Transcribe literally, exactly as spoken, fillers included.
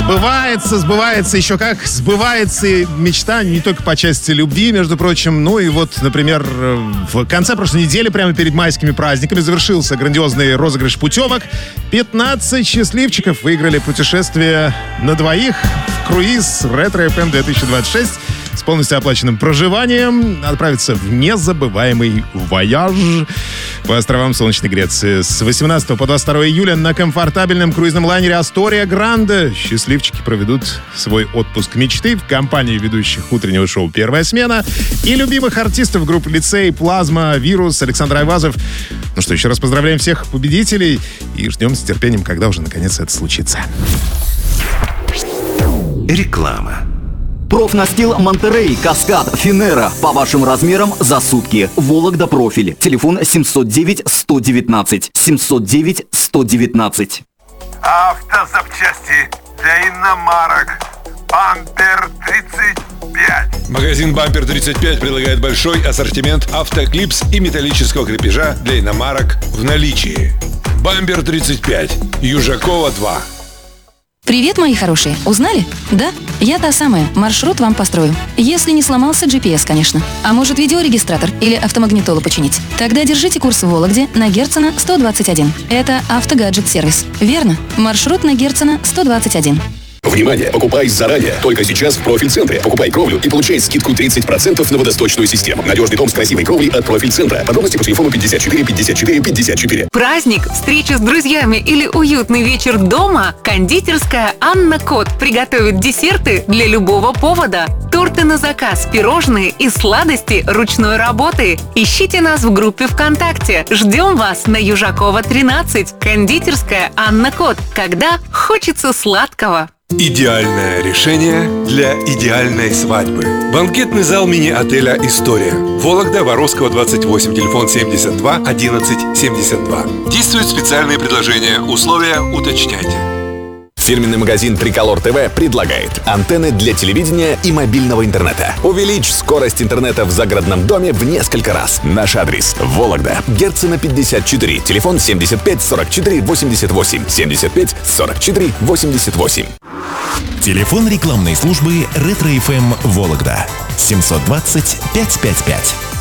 Сбывается, сбывается, еще как сбывается мечта не только по части любви, между прочим. Ну и вот, например, в конце прошлой недели, прямо перед майскими праздниками, завершился грандиозный розыгрыш путевок. пятнадцать счастливчиков выиграли путешествие на двоих в круиз Ретро эф эм две тысячи двадцать шесть с полностью оплаченным проживанием. Отправиться в незабываемый вояж по островам Солнечной Греции. С восемнадцатого по двадцать второе июля на комфортабельном круизном лайнере «Астория Гранде» счастливчики проведут свой отпуск мечты в компании ведущих утреннего шоу «Первая смена» и любимых артистов групп «Лицей», «Плазма», «Вирус», Александр Айвазов. Ну что, еще раз поздравляем всех победителей и ждем с терпением, когда уже наконец это случится. Реклама. Профнастил Монтерей, Каскад, Финера. По вашим размерам за сутки. Вологда профиль. Телефон семьсот девять сто девятнадцать. семьсот девять сто девятнадцать. Автозапчасти для иномарок. Бампер тридцать пять. Магазин Бампер тридцать пять предлагает большой ассортимент автоклипс и металлического крепежа для иномарок в наличии. Бампер тридцать пять. Южакова два. Привет, мои хорошие. Узнали? Да? Я та самая. Маршрут вам построю. Если не сломался джи пи эс, конечно. А может, видеорегистратор или автомагнитолу починить? Тогда держите курс в Вологде на Герцена сто двадцать один. Это автогаджет-сервис. Верно? Маршрут на Герцена сто двадцать один. Внимание! Покупай заранее. Только сейчас в Профиль-центре. Покупай кровлю и получай скидку тридцать процентов на водосточную систему. Надежный дом с красивой кровлей от Профиль-центра. Подробности по телефону пятьдесят четыре пятьдесят четыре пятьдесят четыре. Праздник, встреча с друзьями или уютный вечер дома? Кондитерская Анна Кот приготовит десерты для любого повода. Торты на заказ, пирожные и сладости ручной работы. Ищите нас в группе ВКонтакте. Ждем вас на Южакова тринадцать. Кондитерская Анна Кот. Когда хочется сладкого. Идеальное решение для идеальной свадьбы. Банкетный зал мини-отеля «История». Вологда, Воровского, двадцать восемь. Телефон семьдесят два одиннадцать семьдесят два. Действуют специальные предложения. Условия уточняйте. Фирменный магазин Триколор ТВ предлагает антенны для телевидения и мобильного интернета. Увеличь скорость интернета в загородном доме в несколько раз. Наш адрес: Вологда, Герцена пятьдесят четыре. Телефон семьдесят пять сорок четыре восемьдесят восемь. семьдесят пять сорок четыре восемьдесят восемь. Телефон рекламной службы Ретро эф эм Вологда. семьсот двадцать пятьсот пятьдесят пять.